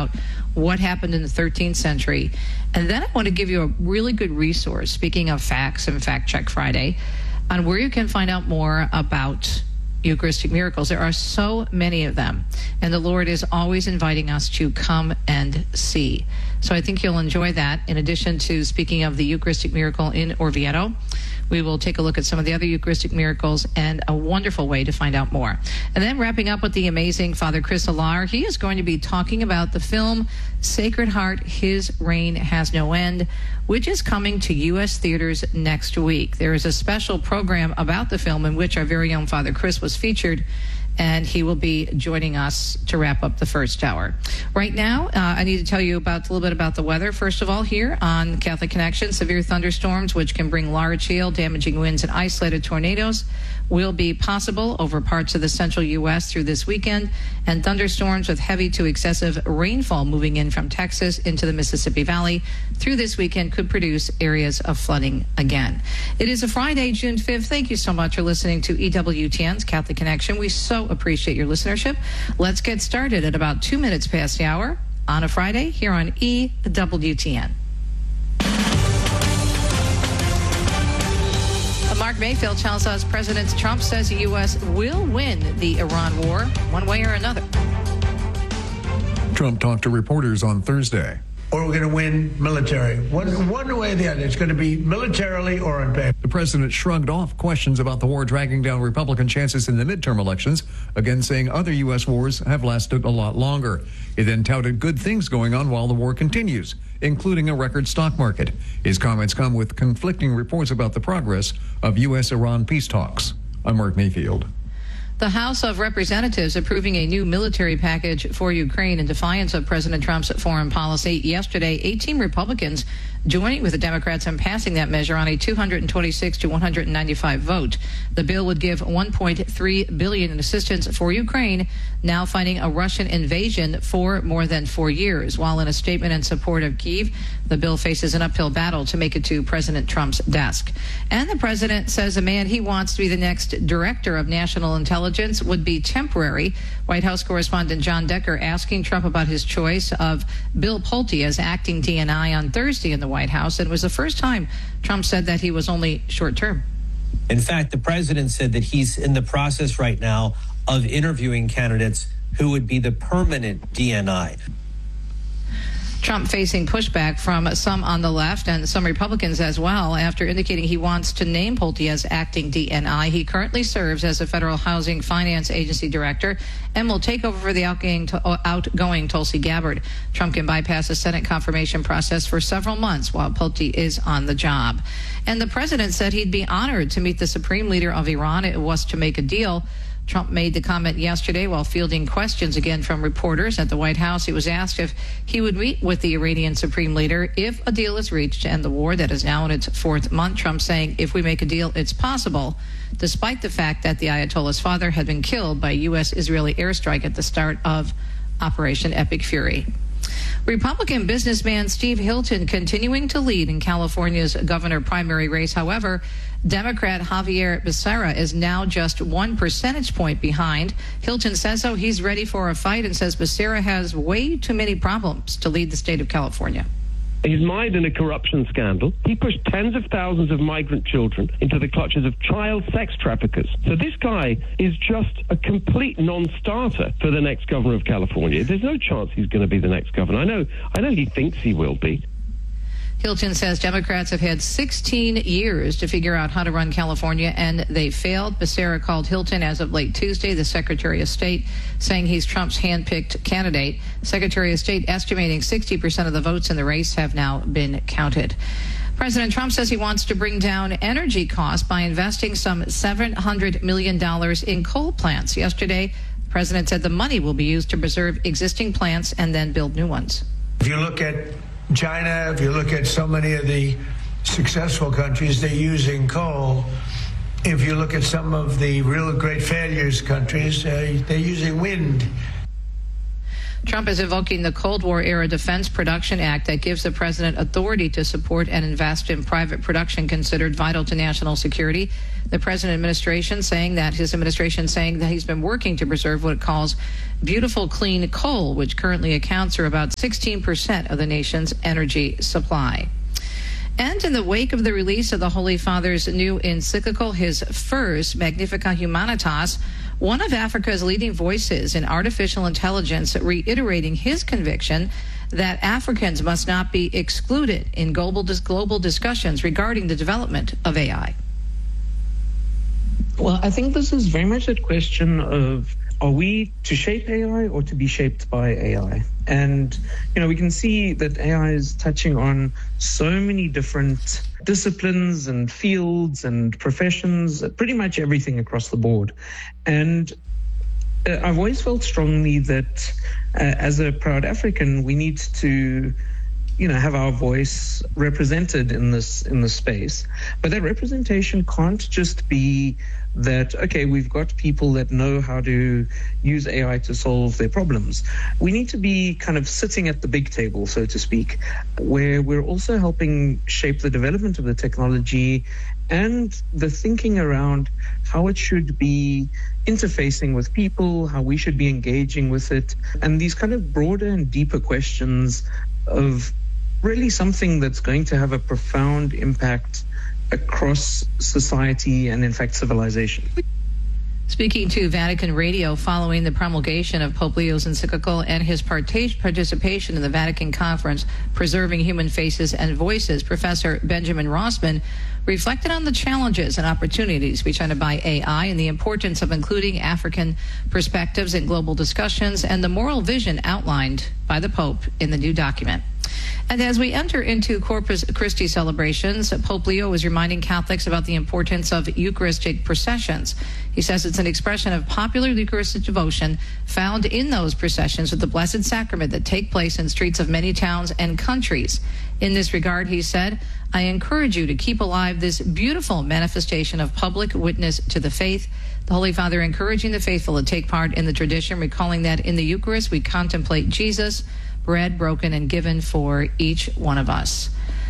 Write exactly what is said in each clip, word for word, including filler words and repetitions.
about what happened in the thirteenth century. And then I want to give you a really good resource, speaking of facts and Fact Check Friday, on where you can find out more about Eucharistic miracles. There are so many of them, and the Lord is always inviting us to come and see. So I think you'll enjoy that. In addition to speaking of the Eucharistic miracle in Orvieto, we will take a look at some of the other Eucharistic miracles and a wonderful way to find out more. And then wrapping up with the amazing Father Chris Alar, he is going to be talking about the film Sacred Heart, His Reign Has No End, which is coming to U S theaters next week. There is a special program about the film in which our very own Father Chris was featured, and he will be joining us to wrap up the first hour. Right now, uh, I need to tell you about a little bit about the weather. First of all, here on Catholic Connection, severe thunderstorms, which can bring large hail, damaging winds, and isolated tornadoes, will be possible over parts of the central U S through this weekend, and thunderstorms with heavy to excessive rainfall moving in from Texas into the Mississippi Valley through this weekend could produce areas of flooding again. It is a Friday, June fifth. Thank you so much for listening to E W T N's Catholic Connection. We so appreciate your listenership. Let's get started at about two minutes past the hour on a Friday here on E W T N. Mark Mayfield tells us President Trump says the U S will win the Iran war one way or another. Trump talked to reporters on Thursday. Or we're going to win military. One, one way or the other. It's going to be militarily or on paper. The president shrugged off questions about the war dragging down Republican chances in the midterm elections, again saying other U S wars have lasted a lot longer. He then touted good things going on while the war continues, including a record stock market. His comments come with conflicting reports about the progress of U S Iran peace talks. I'm Mark Mayfield. The House of Representatives approving a new military package for Ukraine in defiance of President Trump's foreign policy. Yesterday, eighteen Republicans joining with the Democrats in passing that measure on a two hundred twenty-six to one hundred ninety-five vote. The bill would give one point three billion dollars in assistance for Ukraine, now fighting a Russian invasion for more than four years. While in a statement in support of Kyiv, the bill faces an uphill battle to make it to President Trump's desk. And the president says the man he wants to be the next director of national intelligence would be temporary. White House correspondent John Decker asking Trump about his choice of Bill Pulte as acting D N I on Thursday in the White House. And it was the first time Trump said that he was only short term. In fact, the president said that he's in the process right now of interviewing candidates who would be the permanent D N I. Trump facing pushback from some on the left and some Republicans as well after indicating he wants to name Pulte as acting D N I. He currently serves as a Federal Housing Finance Agency director and will take over for the outgoing, outgoing Tulsi Gabbard. Trump can bypass the Senate confirmation process for several months while Pulte is on the job. And the president said he'd be honored to meet the supreme leader of Iran. It was to make a deal. Trump made the comment yesterday while fielding questions again from reporters at the White House. He was asked if he would meet with the Iranian supreme leader if a deal is reached to end the war that is now in its fourth month. Trump saying, if we make a deal, it's possible, despite the fact that the Ayatollah's father had been killed by a U S Israeli airstrike at the start of Operation Epic Fury. Republican businessman Steve Hilton continuing to lead in California's governor primary race. However, Democrat Javier Becerra is now just one percentage point behind. Hilton says so he's ready for a fight and says Becerra has way too many problems to lead the state of California. He's mired in a corruption scandal. He pushed tens of thousands of migrant children into the clutches of child sex traffickers. So this guy is just a complete non-starter for the next governor of California. There's no chance he's going to be the next governor. I know, I know he thinks he will be. Hilton says Democrats have had sixteen years to figure out how to run California, and they failed. Becerra called Hilton as of late Tuesday, the Secretary of State, saying he's Trump's hand-picked candidate. Secretary of State estimating sixty percent of the votes in the race have now been counted. President Trump says he wants to bring down energy costs by investing some seven hundred million dollars in coal plants. Yesterday, the president said the money will be used to preserve existing plants and then build new ones. If you look at China, if you look at so many of the successful countries, they're using coal. If you look at some of the real great failures countries, uh, they're using wind. Trump is invoking the Cold War era Defense Production Act that gives the president authority to support and invest in private production considered vital to national security. The president administration saying that his administration saying that he's been working to preserve what it calls beautiful clean coal, which currently accounts for about sixteen percent of the nation's energy supply. And in the wake of the release of the Holy Father's new encyclical, his first, Magnificat Humanitas, one of Africa's leading voices in artificial intelligence, reiterating his conviction that Africans must not be excluded in global, global discussions regarding the development of A I. Well, I think this is very much a question of, are we to shape A I or to be shaped by A I? And, you know, we can see that A I is touching on so many different disciplines and fields and professions, pretty much everything across the board. And uh, I've always felt strongly that uh, as a proud African, we need to, you know, have our voice represented in this in this space. But that representation can't just be that, okay, we've got people that know how to use A I to solve their problems. We need to be kind of sitting at the big table, so to speak, where we're also helping shape the development of the technology and the thinking around how it should be interfacing with people, how we should be engaging with it, and these kind of broader and deeper questions of really something that's going to have a profound impact across society and, in fact, civilization. Speaking to Vatican Radio following the promulgation of Pope Leo's encyclical and his participation in the Vatican Conference, Preserving Human Faces and Voices, Professor Benjamin Rossman reflected on the challenges and opportunities presented by A I and the importance of including African perspectives in global discussions and the moral vision outlined by the Pope in the new document. And as we enter into Corpus Christi celebrations, Pope Leo is reminding Catholics about the importance of Eucharistic processions. He says it's an expression of popular Eucharistic devotion found in those processions of the Blessed Sacrament that take place in streets of many towns and countries. In this regard, he said, I encourage you to keep alive this beautiful manifestation of public witness to the faith. The Holy Father encouraging the faithful to take part in the tradition, recalling that in the Eucharist we contemplate Jesus, bread broken and given for each one of us.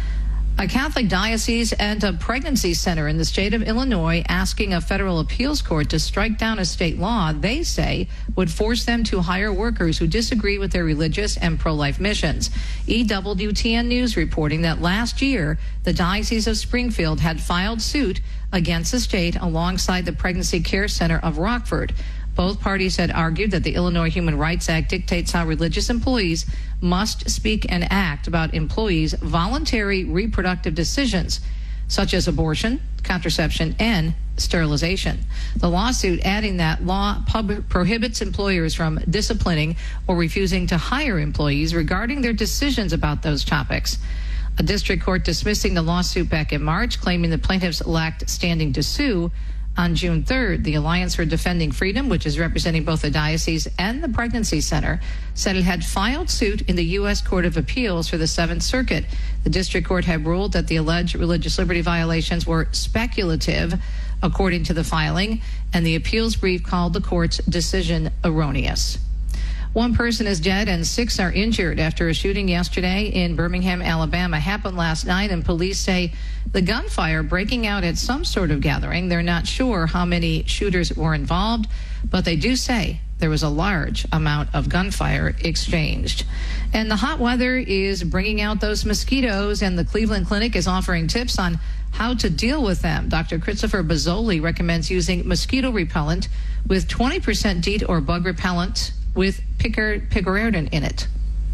A Catholic diocese and a pregnancy center in the state of Illinois asking a federal appeals court to strike down a state law they say would force them to hire workers who disagree with their religious and pro-life missions. E W T N News reporting that last year, the Diocese of Springfield had filed suit against the state alongside the Pregnancy Care Center of Rockford. Both parties had argued that the Illinois Human Rights Act dictates how religious employees must speak and act about employees' voluntary reproductive decisions, such as abortion, contraception, and sterilization. The lawsuit adding that law pub- prohibits employers from disciplining or refusing to hire employees regarding their decisions about those topics. A district court dismissing the lawsuit back in March, claiming the plaintiffs lacked standing to sue. On June third, the Alliance for Defending Freedom, which is representing both the diocese and the pregnancy center, said it had filed suit in the U S Court of Appeals for the Seventh Circuit. The district court had ruled that the alleged religious liberty violations were speculative, according to the filing, and the appeals brief called the court's decision erroneous. One person is dead and six are injured after a shooting yesterday in Birmingham, Alabama. Happened last night, and police say the gunfire breaking out at some sort of gathering. They're not sure how many shooters were involved, but they do say there was a large amount of gunfire exchanged. And the hot weather is bringing out those mosquitoes, and the Cleveland Clinic is offering tips on how to deal with them. Doctor Christopher Bozzoli recommends using mosquito repellent with twenty percent DEET or bug repellent with picaridin in it.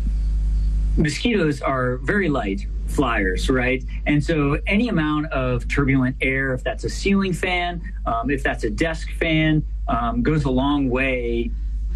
Mosquitoes are very light flyers, right? And so any amount of turbulent air, if that's a ceiling fan, um, if that's a desk fan, um, goes a long way.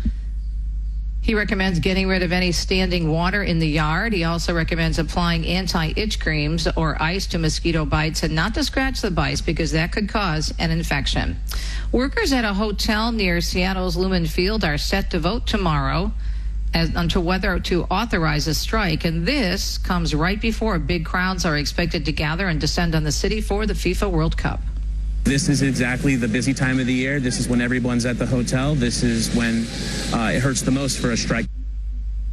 He recommends getting rid of any standing water in the yard. He also recommends applying anti-itch creams or ice to mosquito bites and not to scratch the bites because that could cause an infection. Workers at a hotel near Seattle's Lumen Field are set to vote tomorrow as, onto whether to authorize a strike. And this comes right before big crowds are expected to gather and descend on the city for the FIFA World Cup. This is exactly the busy time of the year. This is when everyone's at the hotel. This is when uh, it hurts the most for a strike.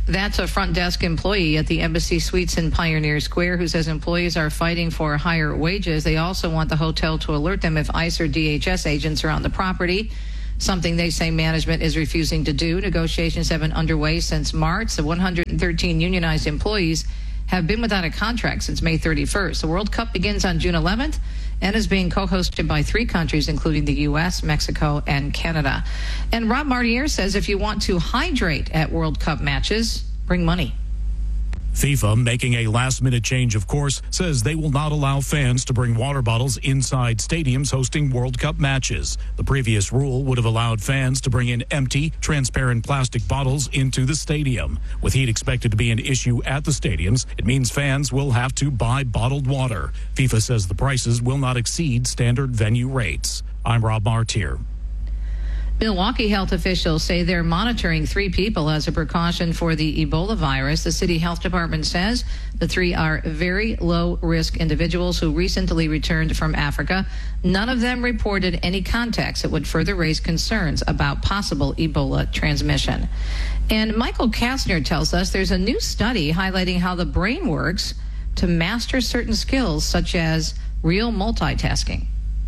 That's a front desk employee at the Embassy Suites in Pioneer Square who says employees are fighting for higher wages. They also want the hotel to alert them if ICE or D H S agents are on the property, something they say management is refusing to do. Negotiations have been underway since March. The one hundred thirteen unionized employees have been without a contract since May thirty-first. The World Cup begins on June eleventh and is being co-hosted by three countries, including the U S, Mexico, and Canada. And Rob Martier says if you want to hydrate at World Cup matches, bring money. FIFA, making a last-minute change of course, says they will not allow fans to bring water bottles inside stadiums hosting World Cup matches. The previous rule would have allowed fans to bring in empty, transparent plastic bottles into the stadium. With heat expected to be an issue at the stadiums, it means fans will have to buy bottled water. FIFA says the prices will not exceed standard venue rates. I'm Rob Martier. Milwaukee health officials say they're monitoring three people as a precaution for the Ebola virus. The city health department says the three are very low-risk individuals who recently returned from Africa. None of them reported any contacts that would further raise concerns about possible Ebola transmission. And Michael Kastner tells us there's a new study highlighting how the brain works to master certain skills, such as real multitasking.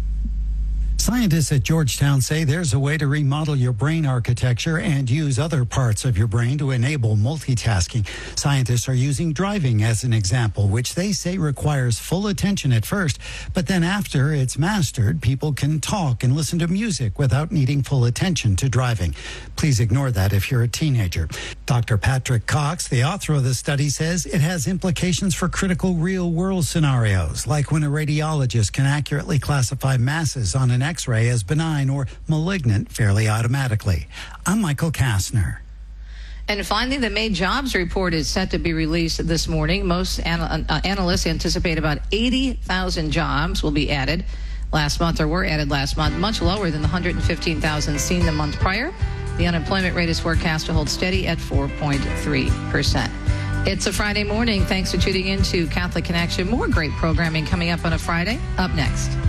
Scientists at Georgetown say there's a way to remodel your brain architecture and use other parts of your brain to enable multitasking. Scientists are using driving as an example, which they say requires full attention at first, but then after it's mastered, people can talk and listen to music without needing full attention to driving. Please ignore that if you're a teenager. Doctor Patrick Cox, the author of the study, says it has implications for critical real-world scenarios, like when a radiologist can accurately classify masses on an X-ray as benign or malignant fairly automatically. I'm Michael Kastner. And finally, the May jobs report is set to be released this morning. Most anal- uh, analysts anticipate about eighty thousand jobs will be added last month, or were added last month, much lower than the one hundred fifteen thousand seen the month prior. The unemployment rate is forecast to hold steady at four point three percent. It's a Friday morning. Thanks for tuning in to Catholic Connection. More great programming coming up on a Friday. Up next.